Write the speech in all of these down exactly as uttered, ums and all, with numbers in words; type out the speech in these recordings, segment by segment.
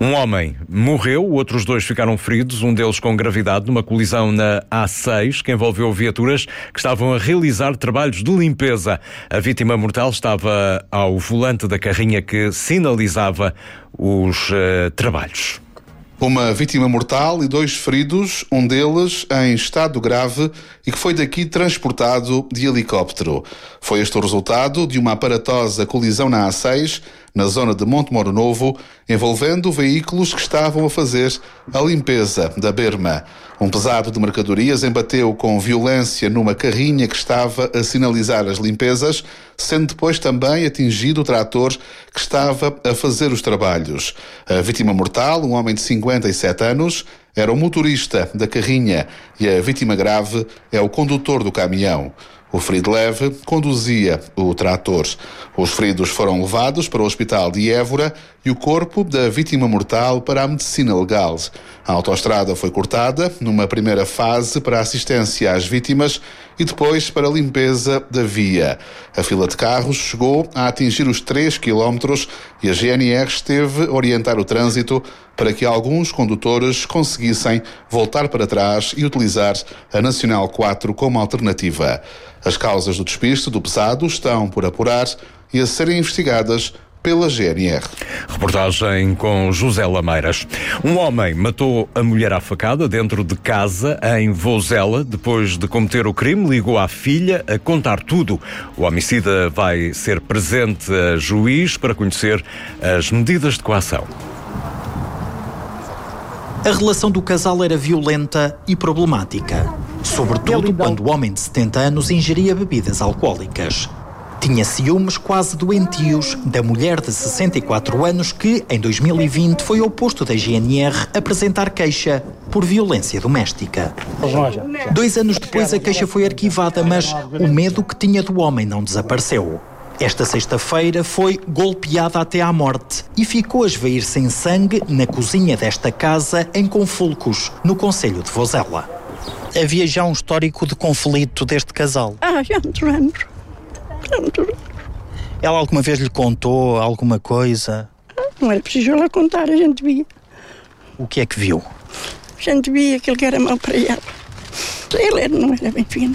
Um homem morreu, outros dois ficaram feridos, um deles com gravidade, numa colisão na A seis, que envolveu viaturas que estavam a realizar trabalhos de limpeza. A vítima mortal estava ao volante da carrinha que sinalizava os uh, trabalhos. Uma vítima mortal e dois feridos, um deles em estado grave e que foi daqui transportado de helicóptero. Foi este o resultado de uma aparatosa colisão na A seis, na zona de Montemoro Novo, envolvendo veículos que estavam a fazer a limpeza da berma. Um pesado de mercadorias embateu com violência numa carrinha que estava a sinalizar as limpezas, sendo depois também atingido o trator que estava a fazer os trabalhos. A vítima mortal, um homem de cinquenta e sete anos, era o motorista da carrinha e a vítima grave é o condutor do caminhão. O ferido leve conduzia o trator. Os feridos foram levados para o hospital de Évora e o corpo da vítima mortal para a medicina legal. A autoestrada foi cortada numa primeira fase para assistência às vítimas e depois para a limpeza da via. A fila de carros chegou a atingir os três quilómetros e a G N R esteve a orientar o trânsito para que alguns condutores conseguissem voltar para trás e utilizar a Nacional quatro como alternativa. As causas do despiste do pesado estão por apurar e a serem investigadas pela G N R. Reportagem com José Lameiras. Um homem matou a mulher à facada dentro de casa em Vozela. Depois de cometer o crime, ligou à filha a contar tudo. O homicida vai ser presente a juiz para conhecer as medidas de coação. A relação do casal era violenta e problemática, sobretudo quando o homem de setenta anos ingeria bebidas alcoólicas. Tinha ciúmes quase doentios da mulher de sessenta e quatro anos que, em dois mil e vinte, foi ao posto da G N R apresentar queixa por violência doméstica. Dois anos depois, a queixa foi arquivada, mas o medo que tinha do homem não desapareceu. Esta sexta-feira foi golpeada até à morte e ficou a esvair-se em sangue na cozinha desta casa em Confulcos, no concelho de Vozela. Havia já um histórico de conflito deste casal? Ah, já muitos anos. Já muitos anos. Ela alguma vez lhe contou alguma coisa? Não era preciso ela contar, a gente via. O que é que viu? A gente via que ele que era mau para ela. Ele era, não era bem fino.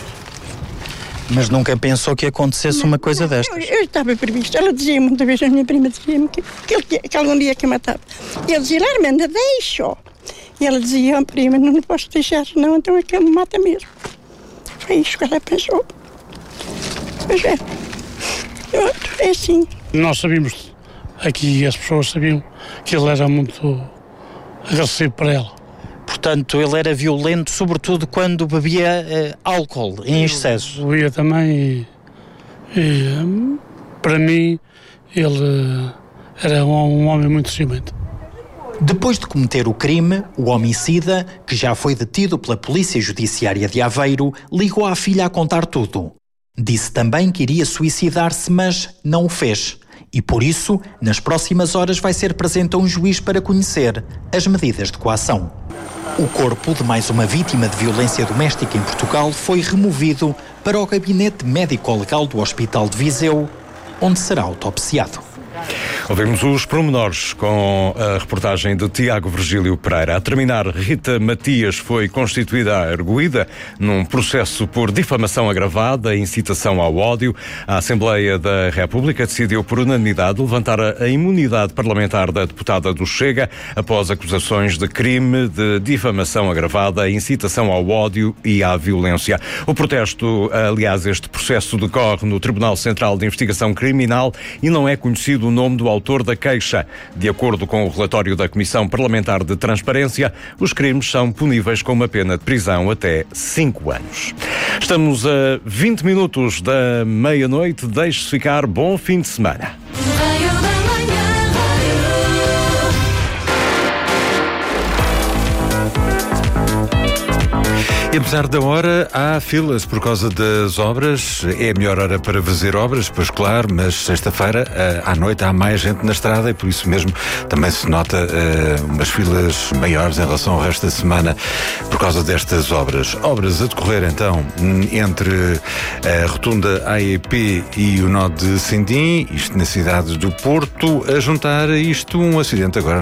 Mas nunca pensou que acontecesse não, uma coisa não, destas? Eu, eu estava previsto. Ela dizia muitas vezes, a minha prima dizia-me que, que, ele, que algum dia que matava. E ele dizia, Armanda, deixa. E ela dizia, oh, prima, não posso deixar, senão então é que ele me mata mesmo. Foi isso que ela pensou. Pois é. Eu, é assim. Nós sabíamos, aqui as pessoas sabiam, que ele era muito agressivo para ela. Portanto, ele era violento, sobretudo quando bebia eh, álcool em excesso. Bebia também e, e para mim ele era um, um homem muito ciumento. Depois de cometer o crime, o homicida, que já foi detido pela Polícia Judiciária de Aveiro, ligou à filha a contar tudo. Disse também que iria suicidar-se, mas não o fez. E por isso, nas próximas horas vai ser presente a um juiz para conhecer as medidas de coação. O corpo de mais uma vítima de violência doméstica em Portugal foi removido para o gabinete médico-legal do Hospital de Viseu, onde será autopsiado. Ouvimos os pormenores com a reportagem de Tiago Virgílio Pereira. A terminar, Rita Matias foi constituída arguída num processo por difamação agravada e incitação ao ódio. A Assembleia da República decidiu por unanimidade levantar a imunidade parlamentar da deputada do Chega após acusações de crime de difamação agravada, incitação ao ódio e à violência. O protesto, aliás, este processo decorre no Tribunal Central de Investigação Criminal e não é conhecido o nome do autor da queixa. De acordo com o relatório da Comissão Parlamentar de Transparência, os crimes são puníveis com uma pena de prisão até cinco anos. Estamos a vinte minutos da meia-noite. Deixe-se ficar. Bom fim de semana. E apesar da hora, há filas por causa das obras. É a melhor hora para fazer obras, pois claro, mas sexta-feira, à noite, há mais gente na estrada e por isso mesmo também se nota uh, umas filas maiores em relação ao resto da semana por causa destas obras. Obras a decorrer então entre a rotunda A E P e o nó de Sindim, isto na cidade do Porto, a juntar a isto um acidente agora